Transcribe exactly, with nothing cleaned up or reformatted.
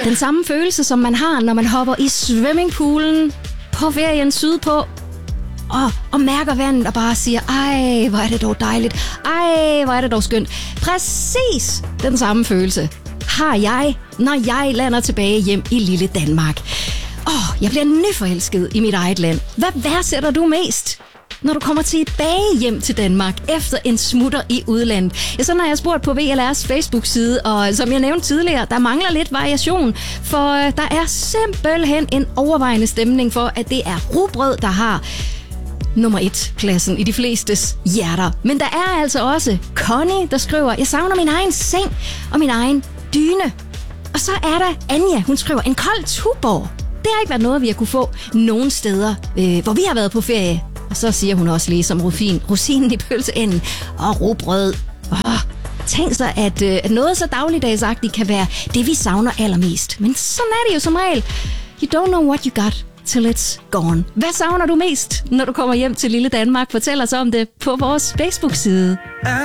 Den samme følelse, som man har, når man hopper i swimmingpoolen på ferien sydpå, og, og mærker vandet og bare siger, ej, hvor er det dog dejligt, ej, hvor er det dog skønt. Præcis den samme følelse har jeg, når jeg lander tilbage hjem i lille Danmark. Åh, oh, jeg bliver nyforelsket i mit eget land. Hvad værdsætter du mest, når du kommer tilbage hjem til Danmark efter en smutter i udlandet? Ja, sådan har jeg spurgt på V L R's Facebook-side, og som jeg nævnte tidligere, der mangler lidt variation, for der er simpelthen en overvejende stemning for, at det er rugbrød, der har nummer et pladsen i de flestes hjerter. Men der er altså også Connie, der skriver, jeg savner min egen seng og min egen dyne. Og så er der Anja, hun skriver, en kold Tuborg. Det har ikke været noget, vi har kunne få nogen steder, øh, hvor vi har været på ferie. Og så siger hun også lige som rufin, rosinen i pølseenden og rugbrød. Oh, tænk sig, at, øh, at noget så dagligdagsagtigt kan være det, vi savner allermest. Men sådan er det jo som regel. You don't know what you got till it's gone. Hvad savner du mest, når du kommer hjem til lille Danmark? Fortæl os om det på vores Facebook-side.